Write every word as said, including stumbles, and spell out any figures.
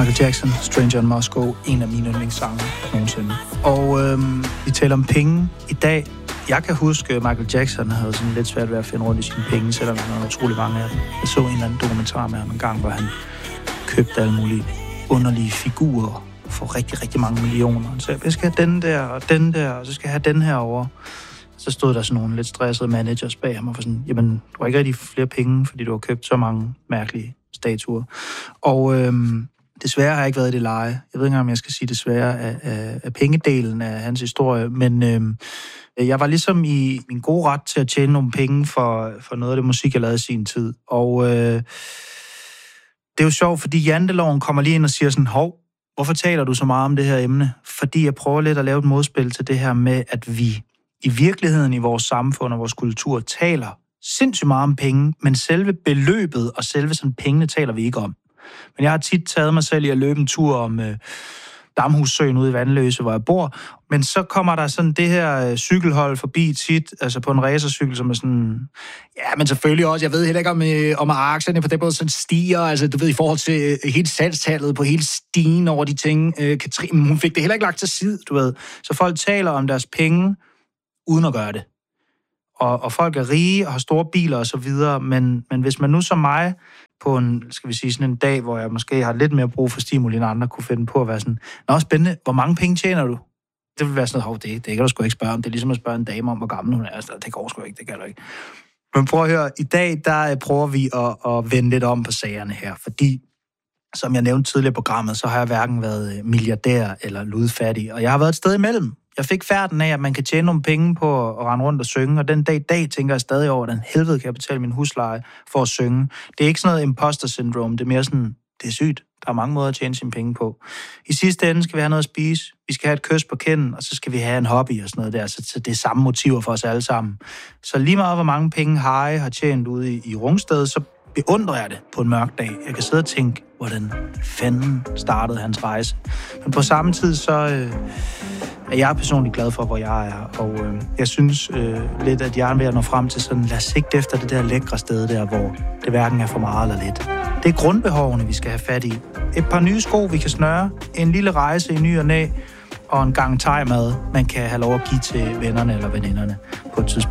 Michael Jackson, Stranger in Moscow, en af mine yndlingssange nogensinde. Og øhm, vi taler om penge i dag. Jeg kan huske, at Michael Jackson havde sådan lidt svært ved at finde rundt i sine penge, selvom han havde utrolig mange af dem. Jeg så en eller anden dokumentar med ham en gang, hvor han købte alle mulige underlige figurer for rigtig, rigtig mange millioner. Han sagde, jeg skal have den der, og den der, og så skal jeg have den her over. Så stod der sådan nogle lidt stressede managers bag ham og var sådan, jamen, du har ikke rigtig flere penge, fordi du har købt så mange mærkelige statuer. Og øhm, desværre har jeg ikke været i det leje. Jeg ved ikke, om jeg skal sige desværre af, af, af pengedelen af hans historie, men øhm, jeg var ligesom i min gode ret til at tjene nogle penge for, for noget af det musik, jeg lavede i sin tid. Og øh, det er jo sjovt, fordi janteloven kommer lige ind og siger sådan, hov, hvorfor taler du så meget om det her emne? Fordi jeg prøver lidt at lave et modspil til det her med, at vi i virkeligheden i vores samfund og vores kultur taler sindssygt meget om penge, men selve beløbet og selve sådan pengene taler vi ikke om. Men jeg har tit taget mig selv i at løbe en tur om øh, Damhussøen ude i Vandløse, hvor jeg bor, men så kommer der sådan det her øh, cykelhold forbi tit, altså på en racercykel, som er sådan, ja, men selvfølgelig også, jeg ved heller ikke om, øh, om aktierne på den måde sådan stiger, altså du ved, i forhold til øh, hele salgstallet på hele stigen over de ting, øh, Katrine, hun fik det heller ikke lagt til side, du ved. Så folk taler om deres penge, uden at gøre det. Og, og folk er rige og har store biler og så videre, men, men hvis man nu som mig på en, skal vi sige, sådan en dag, hvor jeg måske har lidt mere brug for stimuli end andre, kunne finde på at være sådan, nå, spændende, hvor mange penge tjener du? Det vil være sådan noget, det, det kan du sgu ikke spørge om. Det er ligesom at spørge en dame om, hvor gammel hun er. Altså, det går sgu ikke, det kan du ikke. Men prøv at høre, i dag, der prøver vi at, at vende lidt om på sagerne her, fordi som jeg nævnte tidligere i programmet, så har jeg hverken været milliardær eller ludfattig, og jeg har været et sted imellem. Jeg fik færden af, at man kan tjene nogle penge på at rende rundt og synge, og den dag i dag tænker jeg stadig over, hvordan helvede kan jeg betale min husleje for at synge. Det er ikke sådan noget imposter syndrome, det er mere sådan, det er sygt. Der er mange måder at tjene sine penge på. I sidste ende skal vi have noget at spise, vi skal have et kys på kinden, og så skal vi have en hobby og sådan noget der, så det er samme motiver for os alle sammen. Så lige meget hvor mange penge Harry har tjent ude i, i Rungsted, så beundrer jeg det på en mørk dag. Jeg kan sidde og tænke, hvordan fanden startede hans rejse. Men på samme tid, så øh, er jeg personligt glad for, hvor jeg er. Og øh, jeg synes øh, lidt, at jeg er ved at nå frem til sådan, lad os sigte efter det der lækre sted der, hvor det hverken er for meget eller lidt. Det er grundbehovene, vi skal have fat i. Et par nye sko, vi kan snøre. En lille rejse i ny og næ. Og en gang thai-mad, man kan have lov at give til vennerne eller veninderne på et tidspunkt.